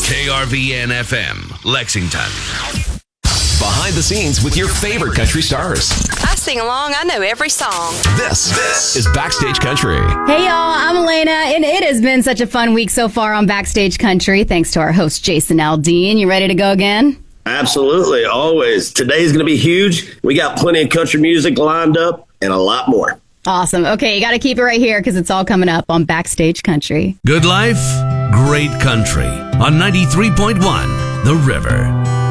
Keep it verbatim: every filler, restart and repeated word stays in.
K R V N F M, Lexington. Behind the scenes with your favorite country stars. I sing along. I know every song. This, this is Backstage Country. Hey, y'all. I'm Elena, and it has been such a fun week so far on Backstage Country, thanks to our host, Jason Aldean. You ready to go again? Absolutely. Always. Today's going to be huge. We got plenty of country music lined up and a lot more. Awesome. Okay, you got to keep it right here because it's all coming up on Backstage Country. Good life, great country on ninety-three point one The River.